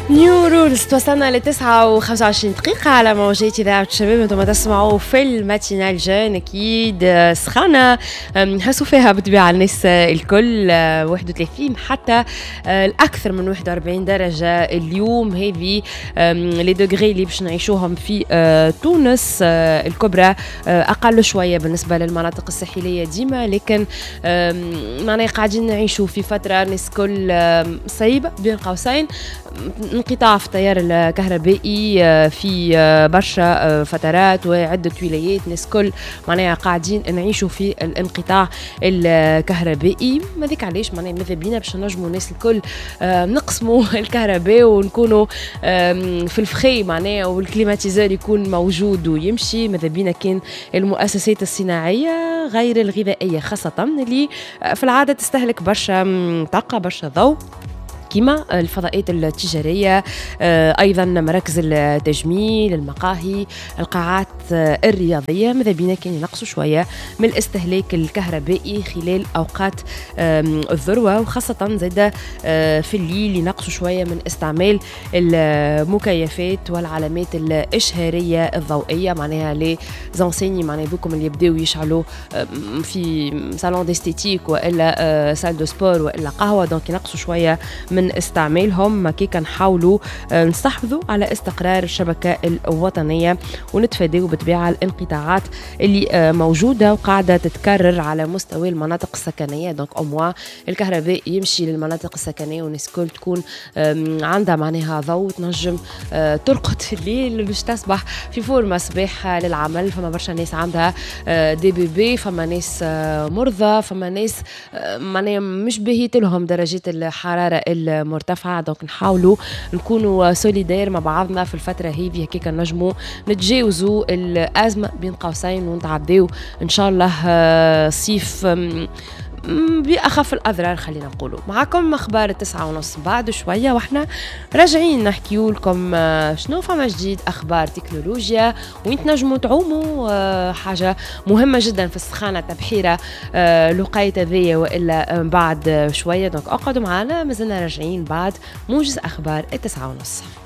نيو رولز توصلنا لتسعة و25 دقيقة على موجات إذاعة الشباب. انتم تسمعوا في الماتينال جون أكيد سخانة نحسوا فيها بالطبيعة الناس الكل 31 حتى الأكثر من 41 درجة اليوم. هذه لي دوغري اللي باش نعيشوهم في تونس الكبرى أقل شوية بالنسبة للمناطق الساحلية ديما، لكن معناها قاعدين نعيشوا في فترة ناس كل صعيبة بين قوسين. انقطاع في التيار الكهربائي في برشا فترات وعدة ولايات، ناس كل معناها قاعدين نعيشوا في الانقطاع الكهربائي. ماذيك علاش معناها ماذا بينا باش نجموا الناس الكل نقسموا الكهرباء ونكونوا في الفخي معناها والكليماتيزور يكون موجود ويمشي. ماذا بينا كان المؤسسات الصناعية غير الغذائية خاصة اللي في العادة تستهلك برشا طاقة برشا ضوء كما الفضاءات التجارية، أيضا مراكز التجميل، المقاهي، القاعات الرياضية. ماذا بينا كان ينقصوا شوية من الاستهلاك الكهربائي خلال أوقات الذروة، وخاصة زادة في الليل ينقصوا شوية من استعمال المكيفات والعلامات الإشهارية الضوئية، معناها لي زانسيني معناها ذوكم اللي يبداو يشعلوا في صالون ديستيتيك وإلا سال دو سبور وإلا قهوة، دونك ينقصوا شوية من استعمالهم. كيكا نحاولوا نستحفظوا على استقرار الشبكة الوطنية ونتفادوا بالطبيعة الانقطاعات اللي موجودة وقاعدة تتكرر على مستوى المناطق السكنية. دونك أموا الكهرباء يمشي للمناطق السكنية والناس كل تكون عندها معناها ضوء تنجم ترقد في الليل باش تصبح في فورمة صباح للعمل. فما برشا ناس عندها دي بيبي، فما ناس مرضى، فما ناس معناها مش بهيت لهم درجات الحرارة المرتفعة. دونك نحاولوا نكونوا سوليدير مع بعضنا في الفترة هذه، هكاك نجموا نتجاوزوا الأزمة بين قوسين ونتعداو إن شاء الله صيف بأخف الأضرار. خلينا نقولوا معكم أخبار 9:30 بعد شوية، وإحنا راجعين نحكيو لكم شنو فما جديد أخبار تكنولوجيا وين تنجموا تعوموا. حاجة مهمة جدا في السخانة تبحيرة لقاية ذية وإلا بعد شوية. دونك أقعدوا معنا، مازلنا راجعين بعد موجز أخبار 9:30.